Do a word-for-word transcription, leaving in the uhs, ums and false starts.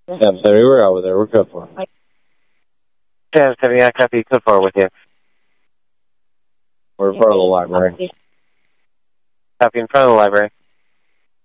seven seventy, we're over there. We're good for it. seven seventy, I copy. Code four with you. We're in front of the library. Copy in front of the library.